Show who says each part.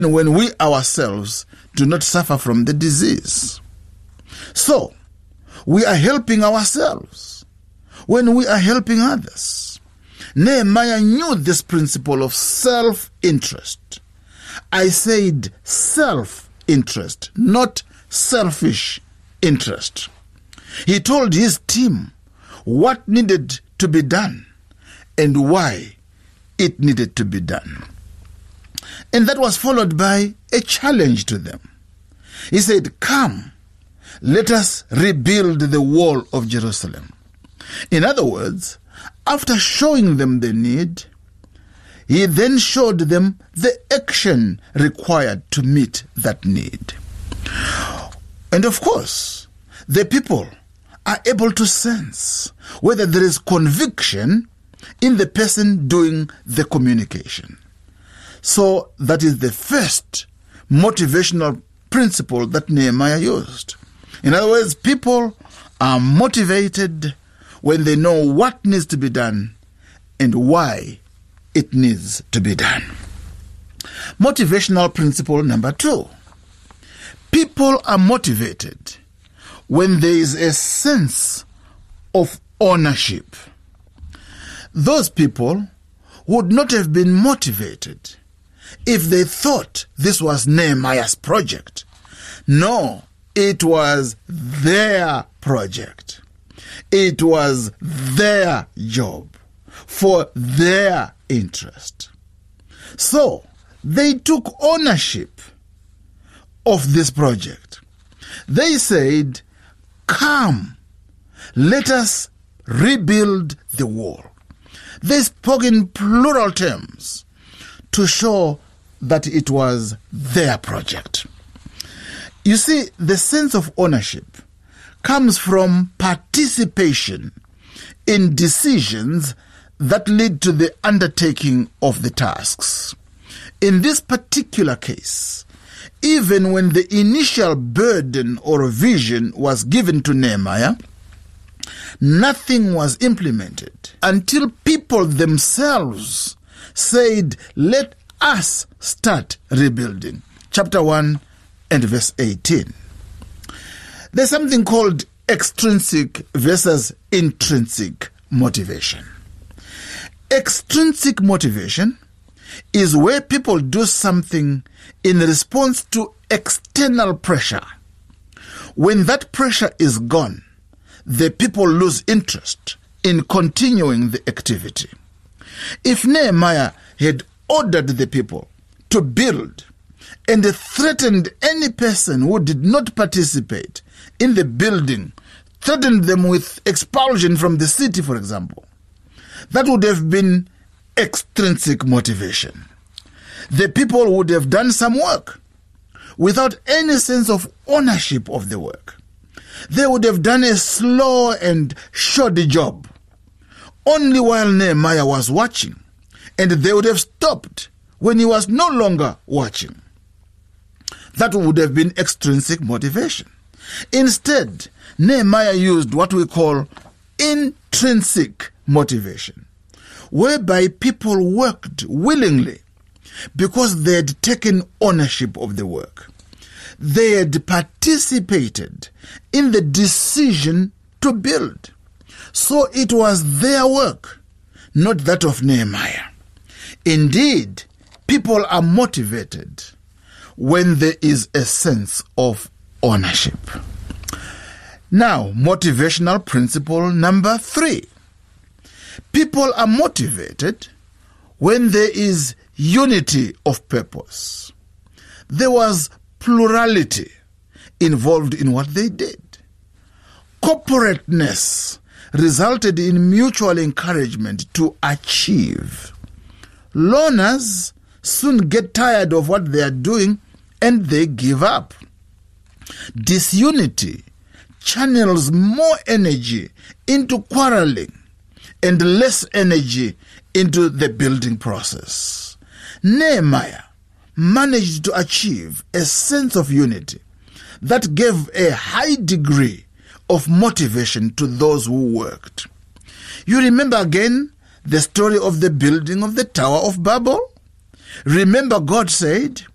Speaker 1: when we ourselves do not suffer from the disease. So, we are helping ourselves when we are helping others. Nehemiah knew this principle of self-interest. I said self-interest, not selfish interest. He told his team what needed to be done and why it needed to be done. And that was followed by a challenge to them. He said, "Come, let us rebuild the wall of Jerusalem." In other words, after showing them the need, he then showed them the action required to meet that need. And of course, the people are able to sense whether there is conviction in the person doing the communication. So that is the first motivational principle that Nehemiah used. In other words, people are motivated when they know what needs to be done and why it needs to be done. Motivational principle number 2. People are motivated when there is a sense of ownership. Those people would not have been motivated if they thought this was Nehemiah's project. No, it was their project. It was their job for their interest. So they took ownership of this project. They said, "Come, let us rebuild the wall." They spoke in plural terms to show that it was their project. You see, the sense of ownership comes from participation in decisions that lead to the undertaking of the tasks. In this particular case, even when the initial burden or vision was given to Nehemiah, nothing was implemented until people themselves said, "Let us start rebuilding." Chapter 1 and verse 18. There's something called extrinsic versus intrinsic motivation. Extrinsic motivation is where people do something in response to external pressure. When that pressure is gone, the people lose interest in continuing the activity. If Nehemiah had ordered the people to build and threatened any person who did not participate in the building, threatened them with expulsion from the city, for example, that would have been extrinsic motivation. The people would have done some work without any sense of ownership of the work. They would have done a slow and shoddy job, only while Nehemiah was watching, and they would have stopped when he was no longer watching. That would have been extrinsic motivation. Instead, Nehemiah used what we call intrinsic motivation, whereby people worked willingly because they had taken ownership of the work. They had participated in the decision to build. So it was their work, not that of Nehemiah. Indeed, people are motivated when there is a sense of ownership. Now, motivational principle number 3. People are motivated when there is unity of purpose. There was plurality involved in what they did. Corporateness resulted in mutual encouragement to achieve. Loners soon get tired of what they are doing and they give up. Disunity channels more energy into quarreling and less energy into the building process. Nehemiah managed to achieve a sense of unity that gave a high degree of motivation to those who worked. You remember again the story of the building of the Tower of Babel? Remember God said,